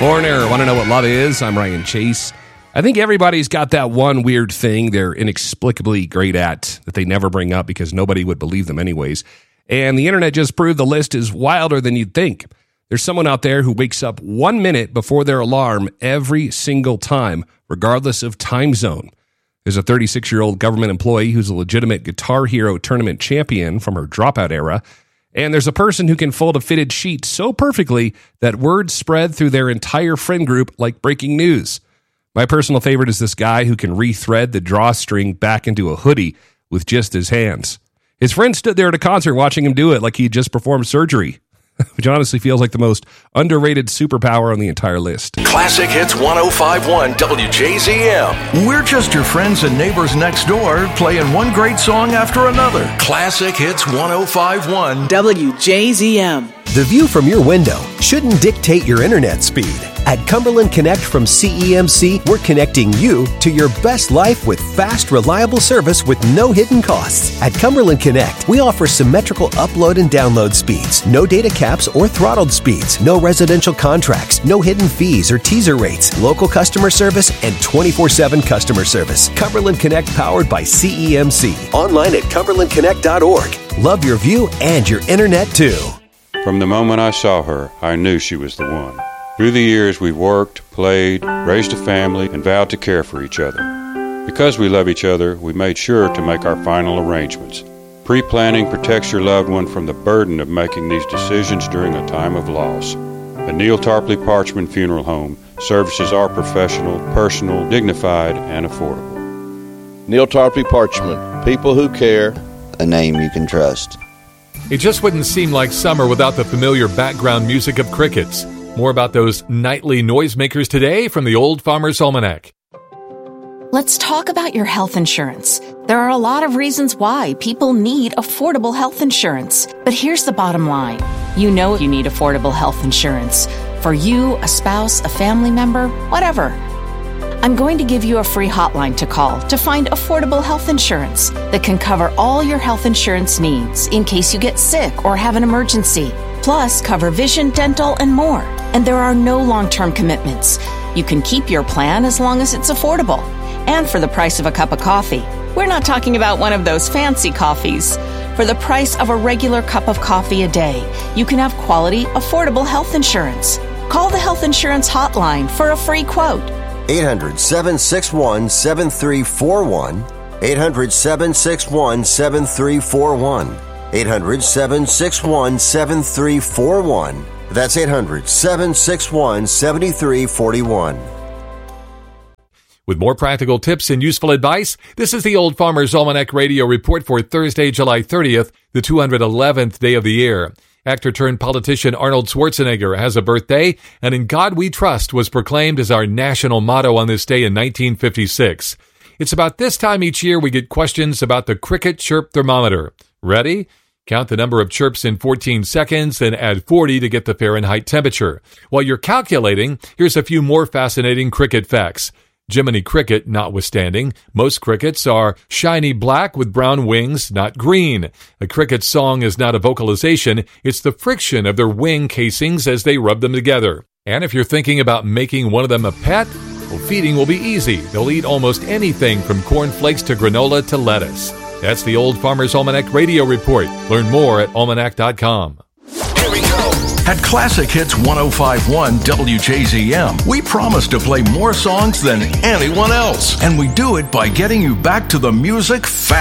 Foreigner, want to know what love is? I'm Ryan Chase. I think everybody's got that one weird thing they're inexplicably great at that they never bring up because nobody would believe them anyways. And the internet just proved the list is wilder than you'd think. There's someone out there who wakes up 1 minute before their alarm every single time, regardless of time zone. There's a 36-year-old government employee who's a legitimate Guitar Hero tournament champion from her dropout era. And there's a person who can fold a fitted sheet so perfectly that words spread through their entire friend group like breaking news. My personal favorite is this guy who can rethread the drawstring back into a hoodie with just his hands. His friend stood there at a concert watching him do it like he just performed surgery, which honestly feels like the most underrated superpower on the entire list. Classic Hits 105.1 WJZM. We're just your friends and neighbors next door playing one great song after another. Classic Hits 105.1 WJZM. The view from your window shouldn't dictate your internet speed. At Cumberland Connect from CEMC, we're connecting you to your best life with fast, reliable service with no hidden costs. At Cumberland Connect, we offer symmetrical upload and download speeds, no data caps or throttled speeds, no residential contracts, no hidden fees or teaser rates, local customer service, and 24/7 customer service. Cumberland Connect powered by CEMC. Online at cumberlandconnect.org. Love your view and your internet too. From the moment I saw her, I knew she was the one. Through the years, we worked, played, raised a family, and vowed to care for each other. Because we love each other, we made sure to make our final arrangements. Pre-planning protects your loved one from the burden of making these decisions during a time of loss. The Neil Tarpley Parchman Funeral Home services are professional, personal, dignified, and affordable. Neil Tarpley Parchman, people who care. A name you can trust. It just wouldn't seem like summer without the familiar background music of crickets. More about those nightly noisemakers today from the Old Farmer's Almanac. Let's talk about your health insurance. There are a lot of reasons why people need affordable health insurance. But here's the bottom line. You know you need affordable health insurance. For you, a spouse, a family member, whatever. I'm going to give you a free hotline to call to find affordable health insurance that can cover all your health insurance needs in case you get sick or have an emergency. Plus, cover vision, dental, and more. And there are no long-term commitments. You can keep your plan as long as it's affordable. And for the price of a cup of coffee. We're not talking about one of those fancy coffees. For the price of a regular cup of coffee a day, you can have quality, affordable health insurance. Call the Health Insurance Hotline for a free quote. 800-761-7341. 800-761-7341. 800-761-7341. That's 800-761-7341. With more practical tips and useful advice, this is the Old Farmer's Almanac Radio Report for Thursday, July 30th, the 211th day of the year. Actor-turned-politician Arnold Schwarzenegger has a birthday, and In God We Trust was proclaimed as our national motto on this day in 1956. It's about this time each year we get questions about the cricket chirp thermometer. Ready? Count the number of chirps in 14 seconds, then add 40 to get the Fahrenheit temperature. While you're calculating, here's a few more fascinating cricket facts. Jiminy Cricket notwithstanding, most crickets are shiny black with brown wings, not green. A cricket's song is not a vocalization, it's the friction of their wing casings as they rub them together. And if you're thinking about making one of them a pet, well, feeding will be easy. They'll eat almost anything from cornflakes to granola to lettuce. That's the Old Farmer's Almanac Radio Report. Learn more at almanac.com. Here we go. At Classic Hits 105.1 WJZM, we promise to play more songs than anyone else. And we do it by getting you back to the music fast.